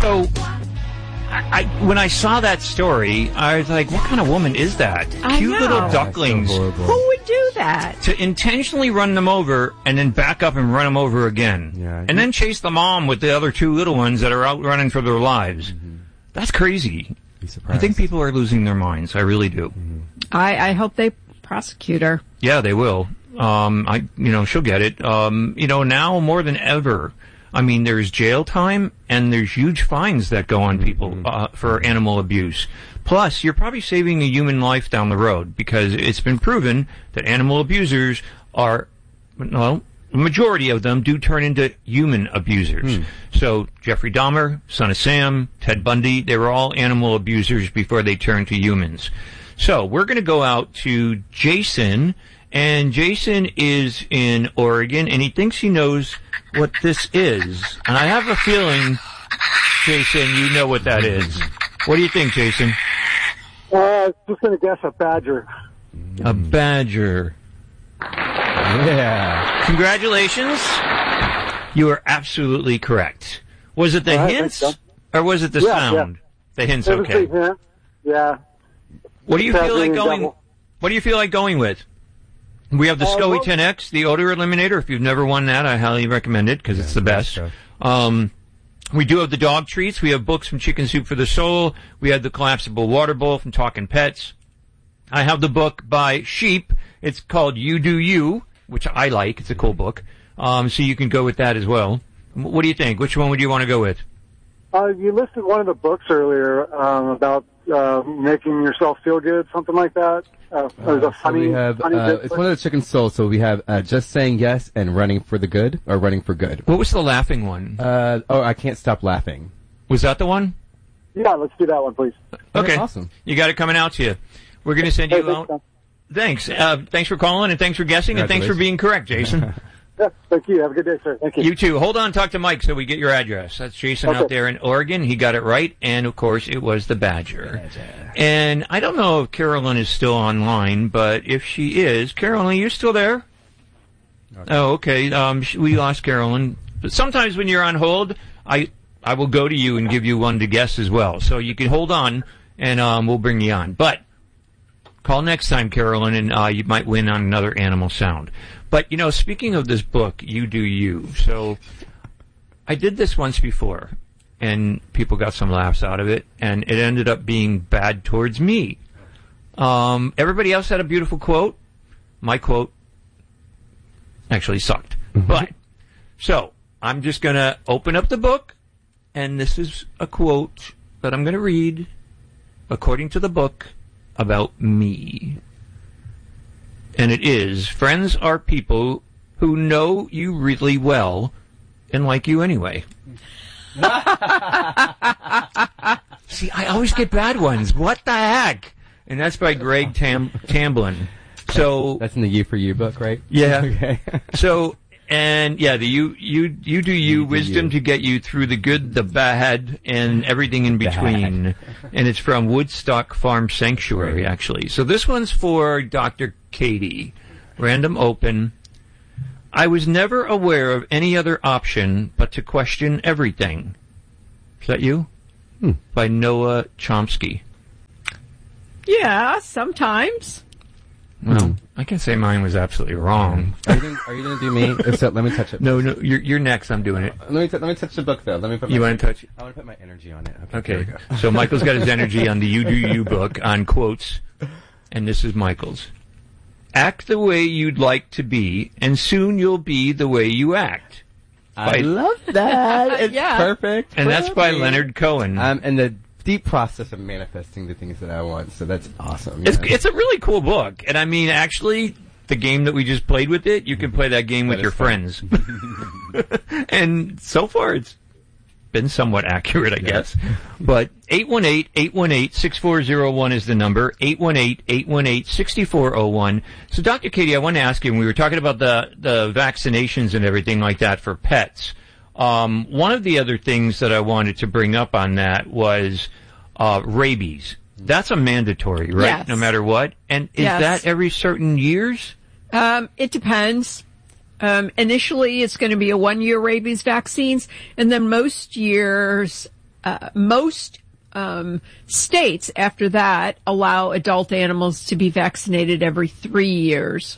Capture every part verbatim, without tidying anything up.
So, I, I, when I saw that story, I was like, what kind of woman is that? I Cute know. little ducklings. So who would do that? To intentionally run them over and then back up and run them over again. Yeah. And then chase the mom with the other two little ones that are out running for their lives. Mm-hmm. That's crazy. Be surprised. I think people are losing their minds. I really do. Mm-hmm. I, I hope they prosecute her. Yeah, they will. Um, I, you know, she'll get it. Um, you know, now more than ever, I mean, there's jail time and there's huge fines that go on people uh, for animal abuse. Plus, you're probably saving a human life down the road because it's been proven that animal abusers are, well, the majority of them do turn into human abusers. Hmm. So, Jeffrey Dahmer, Son of Sam, Ted Bundy, they were all animal abusers before they turned to humans. So, we're going to go out to Jason, and Jason is in Oregon, and he thinks he knows what this is. And I have a feeling, Jason, you know what that is. What do you think, Jason? Uh, I was just going to guess a badger. A badger. Yeah. Congratulations. You are absolutely correct. Was it the Uh, I hints, think so. or was it the Yeah, sound? yeah. The hints, It was okay. the hint. Yeah. What do you feel like Badger going? double. What do you feel like going with? We have the Uh, SCOE well- ten X, the odor eliminator. If you've never won that, I highly recommend it because it's the best. Um, we do have the dog treats. We have books from Chicken Soup for the Soul. We have the collapsible water bowl from Talking Pets. I have the book by Sheep. It's called You Do You, which I like. It's a cool book. Um, so you can go with that as well. What do you think? Which one would you want to go with? Uh, you listed one of the books earlier um, about uh, making yourself feel good, something like that. Uh, it was a So funny, we have, funny uh, bit it's book. one of the Chicken Souls, so we have uh, Just Saying Yes and Running for the Good, or Running for Good. What was the laughing one? Uh, oh, I Can't Stop Laughing. Was that the one? Yeah, let's do that one, please. Okay. Awesome. You got it coming out to you. We're going to send you Hey, out. thanks, Thanks. Uh, thanks for calling, and thanks for guessing, and thanks for being correct, Jason. Yeah, thank you. Have a good day, sir. Thank you. You too. Hold on, talk to Mike so we get your address. That's Jason Okay. out there in Oregon. He got it right, and of course it was the Badger. And I don't know if Carolyn is still online, but if she is, Carolyn, are you still there? Okay. Oh, okay. Um, sh- we lost Carolyn. But sometimes when you're on hold, I I will go to you and give you one to guess as well. So you can hold on, and um, we'll bring you on. But call next time, Carolyn, and uh, you might win on another animal sound. But, you know, speaking of this book, You Do You, so I did this once before, and people got some laughs out of it, and it ended up being bad towards me. Um, everybody else had a beautiful quote. My quote actually sucked. But, so, I'm just going to open up the book, and this is a quote that I'm going to read, according to the book, about me. And it is, friends are people who know you really well and like you anyway. See, I always get bad ones. What the heck? And that's by Greg Tam- Tamblin. So That's in the You for You book, right? yeah. Okay. So, and yeah, the you, you, you do you, You do wisdom you. to get you through the good, the bad, and everything in between. And it's from Woodstock Farm Sanctuary, actually. So this one's for Doctor Katie. Random open. I was never aware of any other option but to question everything. Is that you? Hmm. By Noah Chomsky. Yeah, sometimes. Well, I can say mine was absolutely wrong. Are you gonna, are you gonna do me? If so, let me touch it. No, no, you're, you're next. I'm doing it. Let me t- let me touch the book though. Let me put. You my, want to touch it? I want to put my energy on it. Okay. Okay. Here we go. So Michael's got his energy on the You Do You book on quotes, and this is Michael's. Act the way you'd like to be, and soon you'll be the way you act. I By- love that. It's Yeah. perfect. And that's by for me. Leonard Cohen. I'm in the deep process of manifesting the things that I want, so that's awesome. It's, yeah. it's a really cool book. And I mean, actually, the game that we just played with it, you can play that game with That your is fun. friends. And so far, it's been somewhat accurate, I guess. But eight one eight, eight one eight, six four zero one is the number. eight one eight, eight one eight, six four zero one. So, Doctor Katie, I want to ask you, when we were talking about the, the vaccinations and everything like that for pets, um, one of the other things that I wanted to bring up on that was uh, rabies. That's a mandatory, right? Yes. No matter what. And is Yes. that every certain years? Um, it depends. Um, initially, it's going to be a one-year rabies vaccines, and then most years uh, most um, states after that allow adult animals to be vaccinated every three years.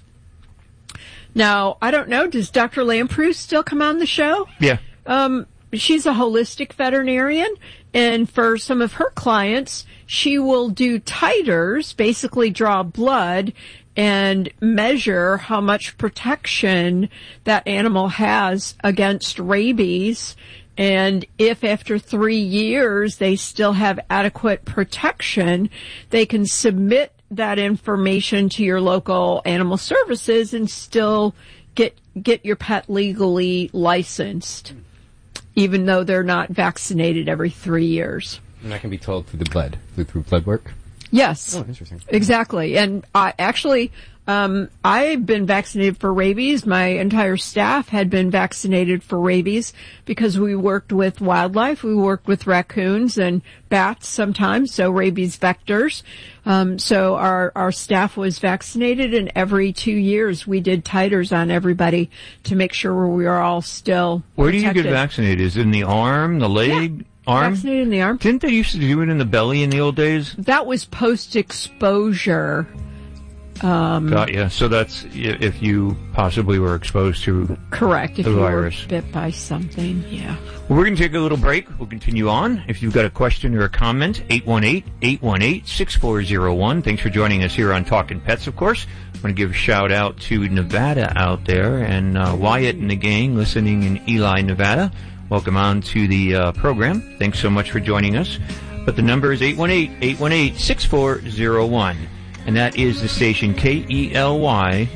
Now, I don't know, does Doctor Lamprew still come on the show? Yeah. Um, she's a holistic veterinarian, and for some of her clients, she will do titers, basically draw blood and measure how much protection that animal has against rabies. And if after three years they still have adequate protection, they can submit that information to your local animal services and still get get your pet legally licensed, even though they're not vaccinated every three years. And that can be told through the blood, through, through blood work? Yes. Oh, interesting. Exactly. And I actually, um, I've been vaccinated for rabies. My entire staff had been vaccinated for rabies because we worked with wildlife. We worked with raccoons and bats sometimes, so rabies vectors. Um, so our, our staff was vaccinated, and every two years we did titers on everybody to make sure we were all still Where do you protected. get vaccinated? Is it in the arm, the leg? Yeah. Arm? Vaccinated in the arm. Didn't they used to do it in the belly in the old days? That was post-exposure. Um, Got you. So that's i- if you possibly were exposed to correct. If the you virus. were bit by something, yeah. Well, we're going to take a little break. We'll continue on. If you've got a question or a comment, eight one eight, eight one eight, six four zero one. Thanks for joining us here on Talkin' Pets, of course. I want to give a shout out to Nevada out there and uh, Wyatt and the gang listening in Ely, Nevada. Welcome on to the uh, program. Thanks so much for joining us. But the number is eight one eight, eight one eight, six four zero one. And that is the station K E L Y.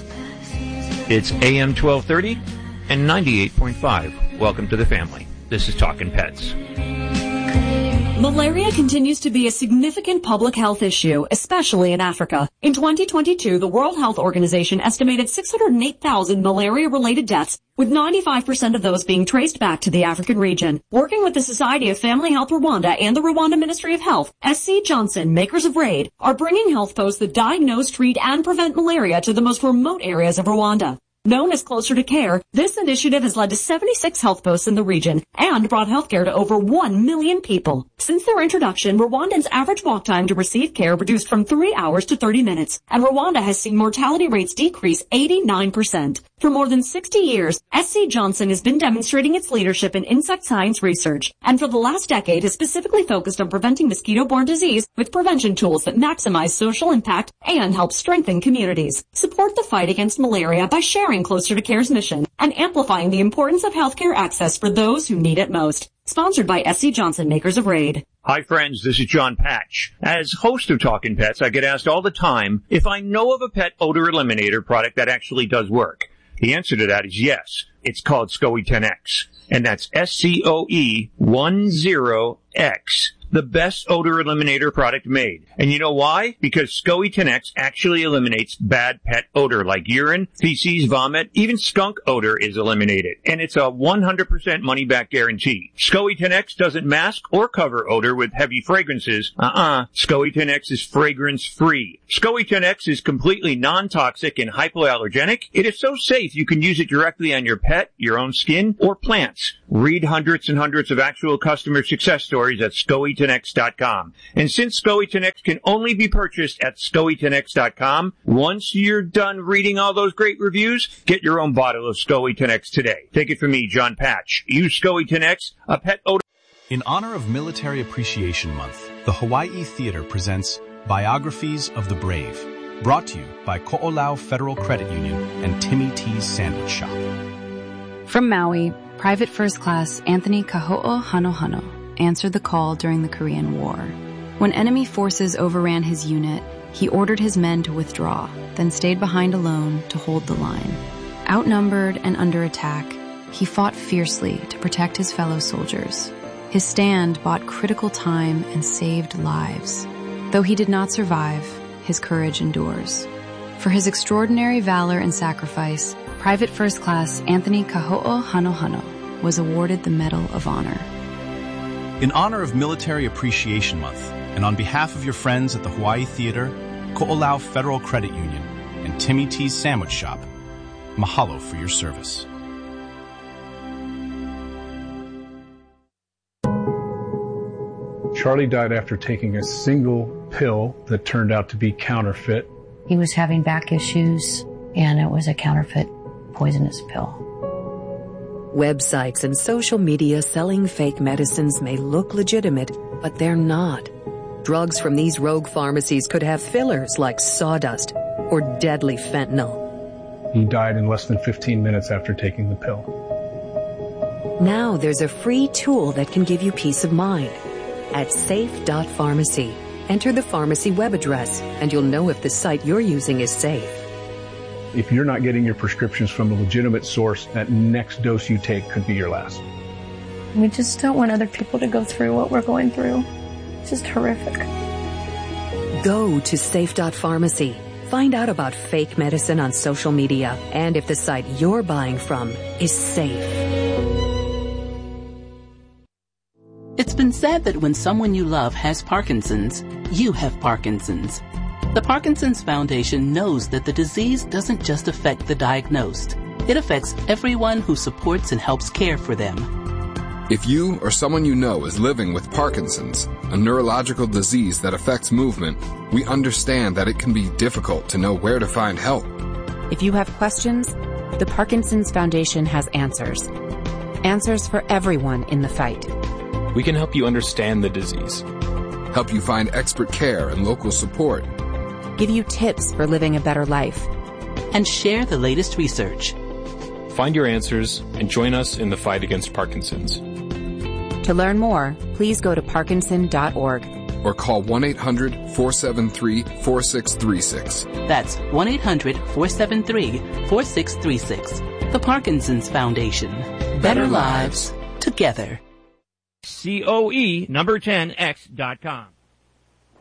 It's A M twelve thirty and ninety-eight point five. Welcome to the family. This is Talkin' Pets. Malaria continues to be a significant public health issue, especially in Africa. In twenty twenty-two, the World Health Organization estimated six hundred eight thousand malaria-related deaths, with ninety-five percent of those being traced back to the African region. Working with the Society of Family Health Rwanda and the Rwanda Ministry of Health, S C Johnson, makers of RAID, are bringing health posts that diagnose, treat, and prevent malaria to the most remote areas of Rwanda. Known as Closer to Care, this initiative has led to seventy-six health posts in the region and brought healthcare to over one million people. Since their introduction, Rwandans' average walk time to receive care reduced from three hours to thirty minutes, and Rwanda has seen mortality rates decrease eighty-nine percent. For more than sixty years, S C Johnson has been demonstrating its leadership in insect science research, and for the last decade has specifically focused on preventing mosquito-borne disease with prevention tools that maximize social impact and help strengthen communities. Support the fight against malaria by sharing Closer to Care's mission and amplifying the importance of healthcare access for those who need it most. Sponsored by S C Johnson, makers of RAID. Hi friends, this is John Patch. As host of Talkin' Pets, I get asked all the time if I know of a pet odor eliminator product that actually does work. The answer to that is yes. It's called SCOE ten X, and that's S C O E ten X. The best odor eliminator product made. And you know why? Because SCOE ten X actually eliminates bad pet odor like urine, feces, vomit, even skunk odor is eliminated. And it's a one hundred percent money-back guarantee. SCOE ten X doesn't mask or cover odor with heavy fragrances. Uh-uh. SCOE ten X is fragrance-free. SCOE ten X is completely non-toxic and hypoallergenic. It is so safe you can use it directly on your pet, your own skin, or plants. Read hundreds and hundreds of actual customer success stories at SCOE ten X dot com. And since SCOE ten X can only be purchased at SCOE ten X dot com, once you're done reading all those great reviews, get your own bottle of SCOE ten X today. Take it from me, John Patch. Use SCOE ten X, a pet odor. In honor of Military Appreciation Month, the Hawaii Theater presents Biographies of the Brave, brought to you by Ko'olau Federal Credit Union and Timmy T's Sandwich Shop. From Maui, Private First Class Anthony Kaho'o Hanohano answered the call during the Korean War. When enemy forces overran his unit, he ordered his men to withdraw, then stayed behind alone to hold the line. Outnumbered and under attack, he fought fiercely to protect his fellow soldiers. His stand bought critical time and saved lives. Though he did not survive, his courage endures. For his extraordinary valor and sacrifice, Private First Class Anthony Kaho'o Hanohano was awarded the Medal of Honor. In honor of Military Appreciation Month, and on behalf of your friends at the Hawaii Theater, Ko'olau Federal Credit Union, and Timmy T's Sandwich Shop, mahalo for your service. Charlie died after taking a single pill that turned out to be counterfeit. He was having back issues, and it was a counterfeit poisonous pill. Websites and social media selling fake medicines may look legitimate, but they're not. Drugs from these rogue pharmacies could have fillers like sawdust or deadly fentanyl. He died in less than fifteen minutes after taking the pill. Now there's a free tool that can give you peace of mind. At safe dot pharmacy, enter the pharmacy web address, and you'll know if the site you're using is safe. If you're not getting your prescriptions from a legitimate source, that next dose you take could be your last. We just don't want other people to go through what we're going through. It's just horrific. Go to safe dot pharmacy. Find out about fake medicine on social media and if the site you're buying from is safe. It's been said that when someone you love has Parkinson's, you have Parkinson's. The Parkinson's Foundation knows that the disease doesn't just affect the diagnosed. It affects everyone who supports and helps care for them. If you or someone you know is living with Parkinson's, a neurological disease that affects movement, we understand that it can be difficult to know where to find help. If you have questions, the Parkinson's Foundation has answers. Answers for everyone in the fight. We can help you understand the disease. Help you find expert care and local support. Give you tips for living a better life. And share the latest research. Find your answers and join us in the fight against Parkinson's. To learn more, please go to parkinson dot org. Or call one eight hundred, four seven three, four six three six. That's one eight hundred, four seven three, four six three six. The Parkinson's Foundation. Better, Better lives, together. C O E number ten X dot com.